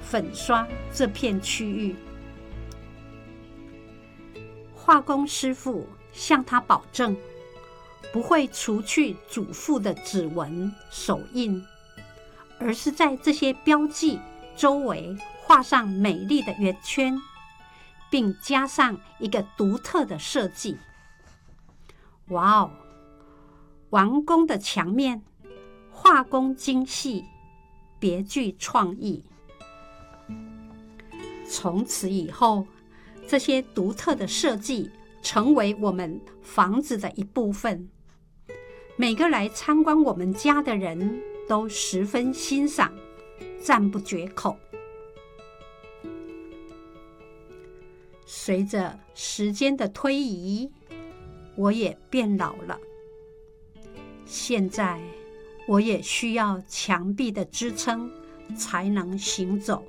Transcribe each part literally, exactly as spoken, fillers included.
粉刷这片区域。画工师傅向他保证，不会除去祖父的指纹手印，而是在这些标记周围画上美丽的圆圈，并加上一个独特的设计。哇哦！完工的墙面画工精细，别具创意。从此以后，这些独特的设计成为我们房子的一部分。每个来参观我们家的人都十分欣赏，赞不绝口。随着时间的推移，我也变老了。现在我也需要墙壁的支撑才能行走。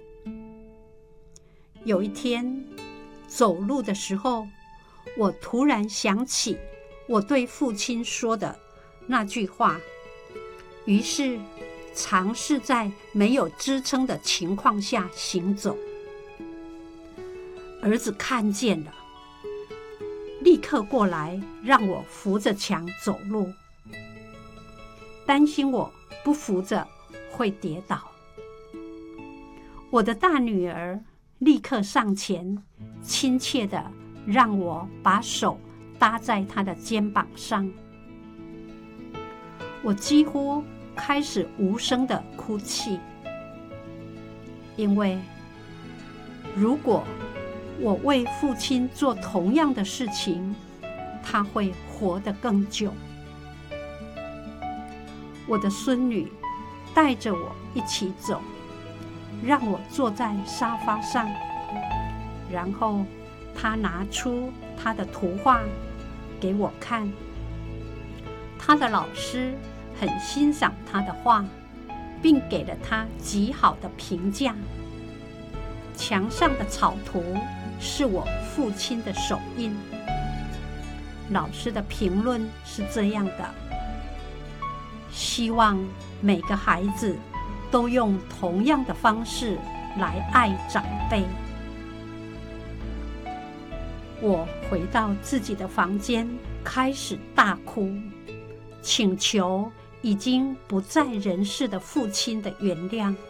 有一天走路的时候，我突然想起我对父亲说的那句话，于是尝试在没有支撑的情况下行走。儿子看见了，立刻过来让我扶着墙走路，担心我不扶着会跌倒。我的大女儿立刻上前，亲切地让我把手搭在她的肩膀上。我几乎开始无声地哭泣，因为如果我为父亲做同样的事情，他会活得更久。我的孙女带着我一起走，让我坐在沙发上，然后她拿出她的图画给我看。她的老师很欣赏她的画，并给了她极好的评价。墙上的草图是我父亲的手印。老师的评论是这样的：希望每个孩子都用同样的方式来爱长辈。我回到自己的房间，开始大哭，请求已经不在人世的父亲的原谅。